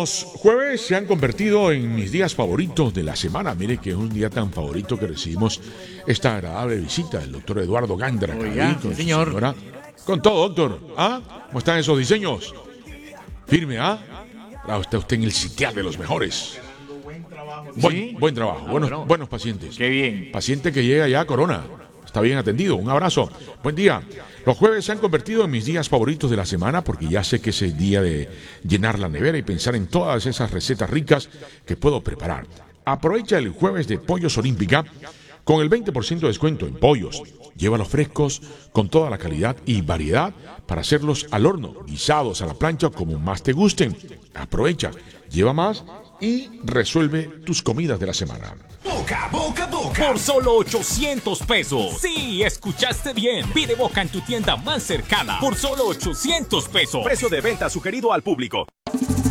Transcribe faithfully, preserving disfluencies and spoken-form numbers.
Los jueves se han convertido en mis días favoritos de la semana. Mire que es un día tan favorito que recibimos esta agradable visita del doctor Eduardo Gándara. Oiga, con señor. Señora. Con todo, doctor. ¿Ah? ¿Cómo están esos diseños? Firme, ¿ah? Ah, está usted en el sitial de los mejores. Buen, ¿Sí? buen trabajo, Ah, buenos, bueno. buenos pacientes. Qué bien. Paciente que llega ya a Corona. Está bien atendido. Un abrazo. Buen día. Los jueves se han convertido en mis días favoritos de la semana porque ya sé que es el día de llenar la nevera y pensar en todas esas recetas ricas que puedo preparar. Aprovecha el jueves de Pollos Olímpica con el veinte por ciento de descuento en pollos. Llévalos frescos con toda la calidad y variedad para hacerlos al horno, guisados a la plancha o como más te gusten. Aprovecha, lleva más y resuelve tus comidas de la semana. Boca, boca, boca. Por solo ochocientos pesos. Sí, escuchaste bien. Pide Boca en tu tienda más cercana. Por solo ochocientos pesos. Precio de venta sugerido al público.